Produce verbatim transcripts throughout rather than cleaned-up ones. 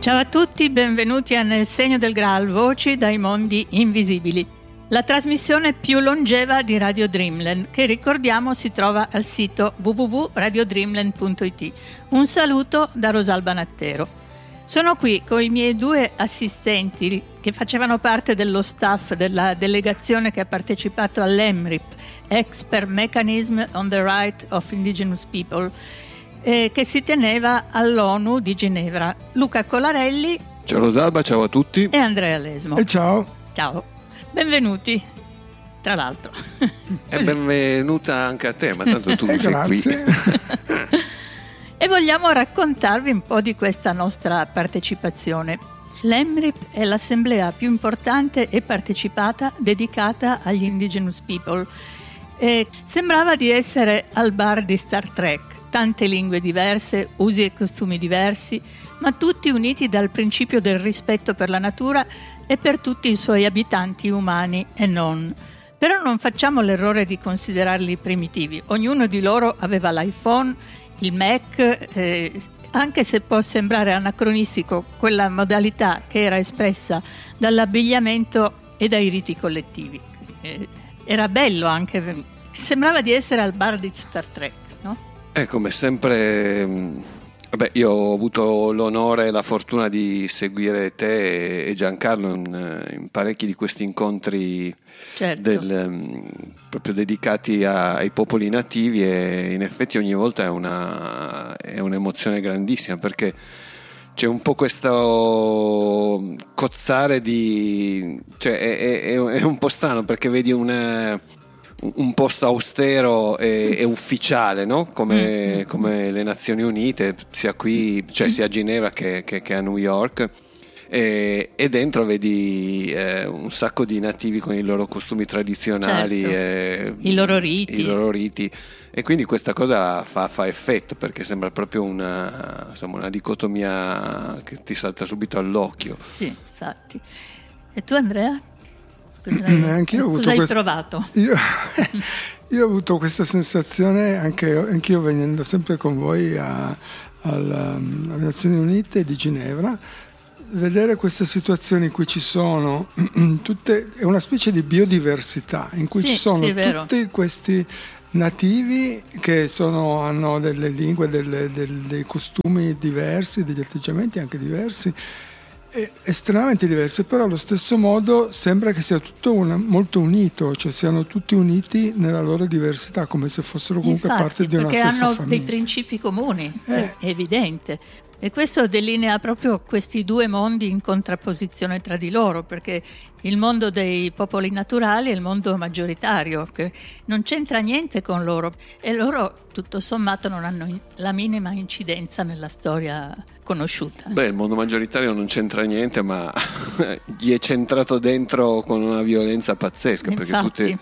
Ciao a tutti, benvenuti a Nel segno del Graal, voci dai mondi invisibili. La trasmissione più longeva di Radio Dreamland, che ricordiamo si trova al sito w w w punto radio dreamland punto i t. Un saluto da Rosalba Nattero. Sono qui con i miei due assistenti che facevano parte dello staff della delegazione che ha partecipato all'EMRIP, Expert Mechanism on the Right of Indigenous People, eh, che si teneva all'ONU di Ginevra. Luca Colarelli. Ciao Rosalba, ciao a tutti. E Andrea Lesmo. E ciao. Ciao. Benvenuti, tra l'altro. E benvenuta anche a te, ma tanto tu sei Grazie. qui. E vogliamo raccontarvi un po' di questa nostra partecipazione. L'EMRIP è l'assemblea più importante e partecipata dedicata agli Indigenous People. E sembrava di essere al bar di Star Trek, tante lingue diverse, usi e costumi diversi, ma tutti uniti dal principio del rispetto per la natura e per tutti i suoi abitanti umani e non. Però non facciamo l'errore di considerarli primitivi. Ognuno di loro aveva l'iPhone, il Mac, eh, anche se può sembrare anacronistico quella modalità che era espressa dall'abbigliamento e dai riti collettivi. Eh, era bello anche, sembrava di essere al bar di Star Trek, no? Eh, come sempre... Vabbè, io ho avuto l'onore e la fortuna di seguire te e Giancarlo in, in parecchi di questi incontri, certo, del, proprio dedicati a, ai popoli nativi, e in effetti ogni volta è, una, è un'emozione grandissima, perché c'è un po' questo cozzare di... cioè è, è, è un po' strano, perché vedi una... un posto austero e, e ufficiale, no? Come, mm. come le Nazioni Unite, sia qui, cioè sia a Ginevra che, che, che a New York, e, e dentro vedi eh, un sacco di nativi con i loro costumi tradizionali, certo, e, i loro riti. i loro riti, e quindi questa cosa fa, fa effetto, perché sembra proprio una, insomma, una dicotomia che ti salta subito all'occhio. Sì, infatti. E tu, Andrea? Anche io ho avuto Cosa hai quest... trovato? Io... io ho avuto questa sensazione anche anch'io venendo sempre con voi a, alla, alle Nazioni Unite di Ginevra, vedere queste situazioni in cui ci sono tutte, è una specie di biodiversità in cui sì, ci sono sì, tutti questi nativi che sono, hanno delle lingue, delle, delle, dei costumi diversi, degli atteggiamenti anche diversi, estremamente diverse, però allo stesso modo sembra che sia tutto una, molto unito, cioè siano tutti uniti nella loro diversità, come se fossero comunque Infatti, parte di una stessa famiglia. Perché hanno dei principi comuni, eh. è evidente. E questo delinea proprio questi due mondi in contrapposizione tra di loro, perché il mondo dei popoli naturali è il mondo maggioritario, che non c'entra niente con loro, e loro tutto sommato non hanno la minima incidenza nella storia conosciuta. Beh, il mondo maggioritario non c'entra niente, ma gli è centrato dentro con una violenza pazzesca. Infatti, perché tutte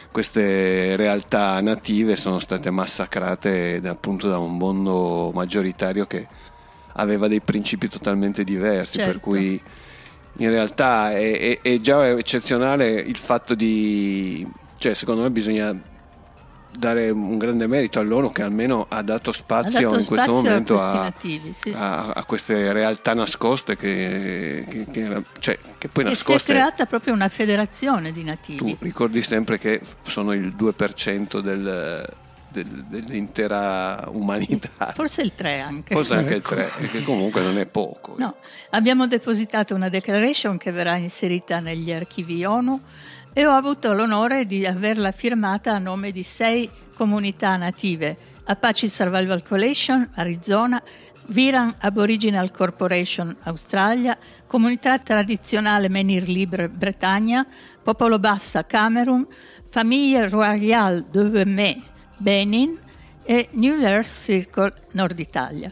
queste realtà native sono state massacrate appunto da un mondo maggioritario che aveva dei principi totalmente diversi, certo. Per cui in realtà è, è, è già eccezionale il fatto di, cioè secondo me bisogna dare un grande merito all'ONU, che almeno ha dato spazio, ha dato in spazio questo momento a, a, nativi, sì. a, a queste realtà nascoste che, che, che, cioè, che poi e nascoste. Si è creata proprio una federazione di nativi. Tu ricordi sempre che sono il due per cento del Del, dell'intera umanità, forse il tre anche forse anche il tre, che comunque non è poco. No, abbiamo depositato una declaration che verrà inserita negli archivi ONU, e ho avuto l'onore di averla firmata a nome di sei comunità native: Apache Survival Coalition Arizona, Viran Aboriginal Corporation Australia, Comunità Tradizionale Menhir Libre Bretagna, Popolo Bassa Camerun, Famille Royale de Vemé Benin e New Earth Circle Nord Italia.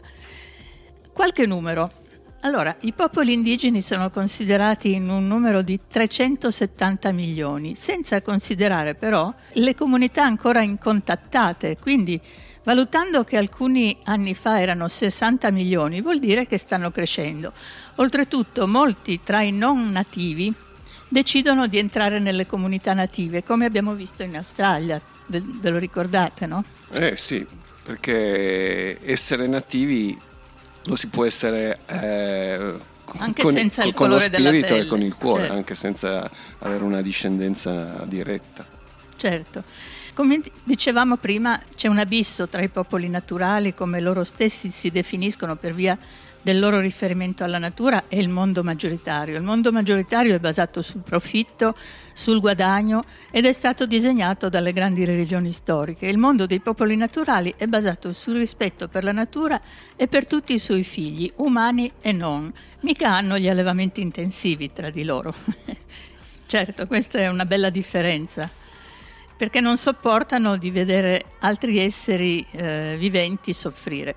Qualche numero. Allora, i popoli indigeni sono considerati in un numero di trecentosettanta milioni, senza considerare però le comunità ancora incontattate, quindi valutando che alcuni anni fa erano sessanta milioni, vuol dire che stanno crescendo. Oltretutto, molti tra i non nativi decidono di entrare nelle comunità native, come abbiamo visto in Australia. Ve, ve lo ricordate, no? Eh sì, perché essere nativi lo si può essere eh, anche con, senza con, il colore con lo spirito della pelle, e con il cuore, certo. Anche senza avere una discendenza diretta. Certo. Come dicevamo prima, c'è un abisso tra i popoli naturali, come loro stessi si definiscono per via del loro riferimento alla natura, e il mondo maggioritario. Il mondo maggioritario è basato sul profitto, sul guadagno, ed è stato disegnato dalle grandi religioni storiche. Il mondo dei popoli naturali è basato sul rispetto per la natura e per tutti i suoi figli, umani e non. Mica hanno gli allevamenti intensivi tra di loro. Certo, questa è una bella differenza, perché non sopportano di vedere altri esseri eh, viventi soffrire.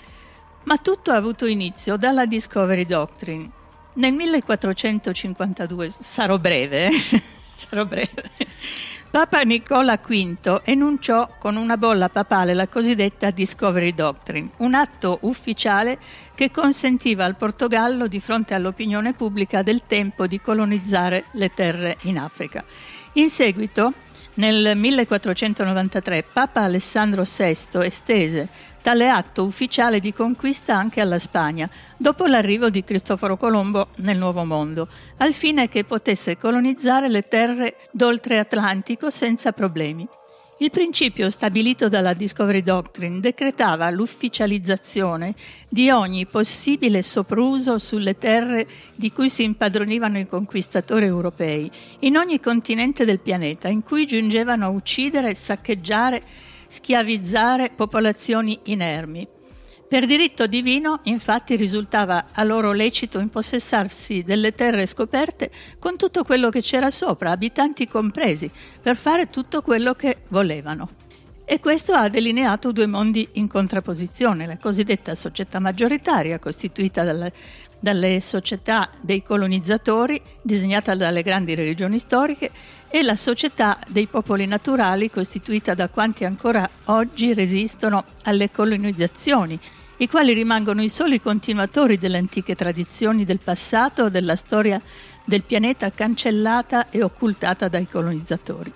Ma tutto ha avuto inizio dalla Discovery Doctrine. Nel millequattrocentocinquantadue, sarò breve, eh? sarò breve, Papa Nicola V enunciò con una bolla papale la cosiddetta Discovery Doctrine, un atto ufficiale che consentiva al Portogallo, di fronte all'opinione pubblica del tempo, di colonizzare le terre in Africa. In seguito, nel millequattrocentonovantatré, Papa Alessandro sesto estese tale atto ufficiale di conquista anche alla Spagna, dopo l'arrivo di Cristoforo Colombo nel Nuovo Mondo, al fine che potesse colonizzare le terre d'oltre Atlantico senza problemi. Il principio stabilito dalla Discovery Doctrine decretava l'ufficializzazione di ogni possibile sopruso sulle terre di cui si impadronivano i conquistatori europei, in ogni continente del pianeta, in cui giungevano a uccidere, saccheggiare, schiavizzare popolazioni inermi. Per diritto divino, infatti, risultava a loro lecito impossessarsi delle terre scoperte con tutto quello che c'era sopra, abitanti compresi, per fare tutto quello che volevano. E questo ha delineato due mondi in contrapposizione: la cosiddetta società maggioritaria, costituita dalle, dalle società dei colonizzatori, disegnata dalle grandi religioni storiche, e la società dei popoli naturali, costituita da quanti ancora oggi resistono alle colonizzazioni, i quali rimangono i soli continuatori delle antiche tradizioni del passato o della storia del pianeta cancellata e occultata dai colonizzatori.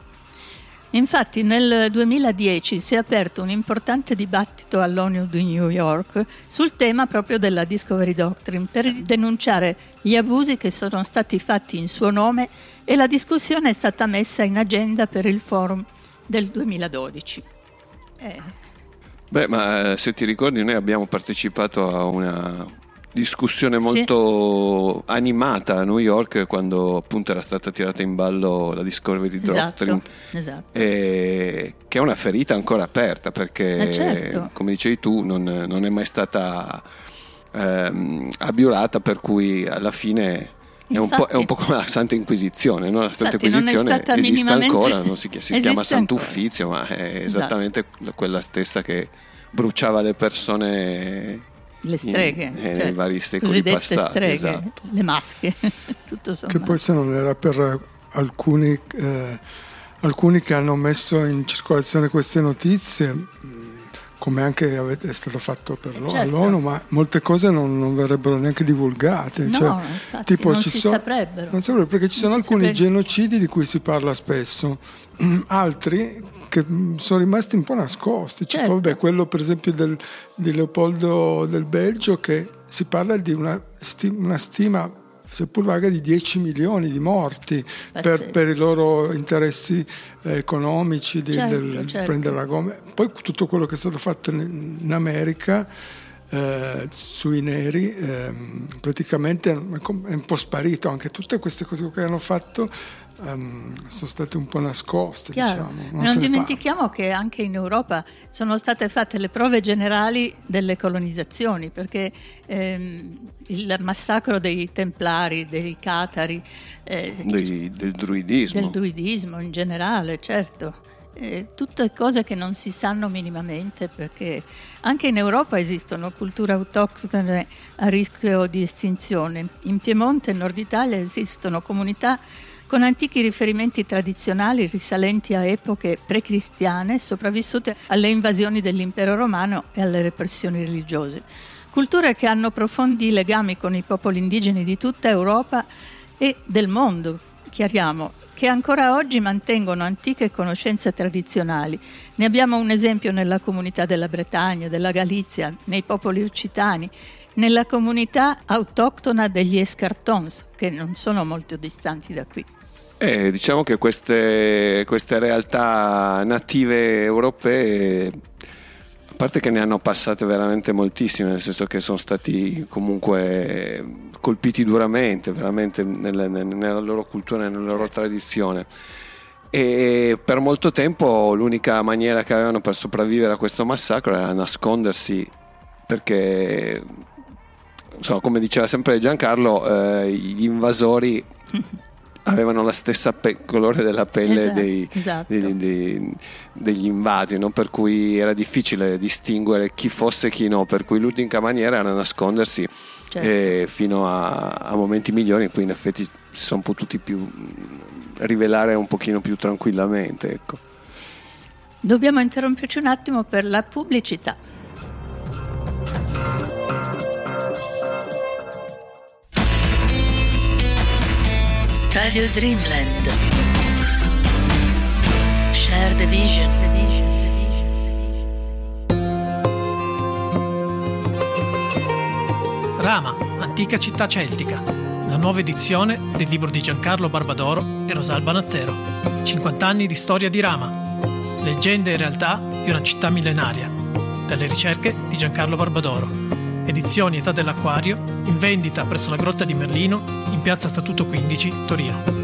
Infatti nel duemiladieci si è aperto un importante dibattito all'ONU di New York sul tema proprio della Discovery Doctrine, per denunciare gli abusi che sono stati fatti in suo nome, e la discussione è stata messa in agenda per il forum del duemiladodici. Eh. Beh, ma se ti ricordi, noi abbiamo partecipato a una discussione molto sì. animata a New York, quando appunto era stata tirata in ballo la Discovery Doctrine, esatto, esatto. E che è una ferita ancora aperta, perché eh certo. come dicevi tu non, non è mai stata ehm, abiurata, per cui alla fine è un, po', è un po' come la Santa Inquisizione, no? La Santa infatti, Inquisizione esiste minimamente... ancora, non si, si chiama Sant'Uffizio, ma è esattamente esatto. quella stessa che bruciava le persone, le streghe, in, cioè, nei vari secoli passati, streghe, esatto. le masche, tutto che poi se non era per alcuni, eh, alcuni che hanno messo in circolazione queste notizie, come anche è stato fatto per certo. l'ONU, ma molte cose non, non verrebbero neanche divulgate. No, cioè, infatti, tipo, non ci si so, saprebbero. Non saprebbero, perché ci non sono alcuni saprebbe. genocidi di cui si parla spesso, altri che sono rimasti un po' nascosti. Cioè, certo. vabbè, quello per esempio del, di Leopoldo del Belgio, che si parla di una, sti, una stima seppur vaga di dieci milioni di morti per, per i loro interessi eh, economici di certo, del, certo. prendere la gomma. Poi tutto quello che è stato fatto in, in America eh, sui neri eh, praticamente è un po' sparito. Anche tutte queste cose che hanno fatto Um, sono state un po' nascoste, Chiaro. diciamo. Non, non dimentichiamo che anche in Europa sono state fatte le prove generali delle colonizzazioni, perché ehm, il massacro dei Templari, dei Catari, eh, Dei, del druidismo. del druidismo in generale, certo. Eh, tutte cose che non si sanno minimamente, perché anche in Europa esistono culture autoctone a rischio di estinzione. In Piemonte e Nord Italia esistono comunità con antichi riferimenti tradizionali risalenti a epoche precristiane, sopravvissute alle invasioni dell'impero romano e alle repressioni religiose. Culture che hanno profondi legami con i popoli indigeni di tutta Europa e del mondo, chiariamo, che ancora oggi mantengono antiche conoscenze tradizionali. Ne abbiamo un esempio nella comunità della Bretagna, della Galizia, nei popoli occitani, nella comunità autoctona degli Escartons, che non sono molto distanti da qui. Eh, diciamo che queste, queste realtà native europee, a parte che ne hanno passate veramente moltissime, nel senso che sono stati comunque colpiti duramente, veramente nella, nella loro cultura e nella loro tradizione, e per molto tempo l'unica maniera che avevano per sopravvivere a questo massacro era nascondersi, perché insomma, come diceva sempre Giancarlo, eh, gli invasori avevano la stessa pe- colore della pelle esatto, dei, esatto. dei, dei, degli invasi, no? Per cui era difficile distinguere chi fosse e chi no, per cui l'unica maniera era nascondersi, certo. eh, fino a, a momenti migliori in cui in effetti si sono potuti più rivelare un pochino più tranquillamente, ecco. Dobbiamo interromperci un attimo per la pubblicità. Radio Dreamland. Share the vision. Rama, antica città celtica. La nuova edizione del libro di Giancarlo Barbadoro e Rosalba Nattero. cinquanta anni di storia di Rama. Leggende e realtà di una città millenaria. Dalle ricerche di Giancarlo Barbadoro. Edizioni Età dell'Acquario, in vendita presso la Grotta di Merlino, in piazza Statuto quindici, Torino.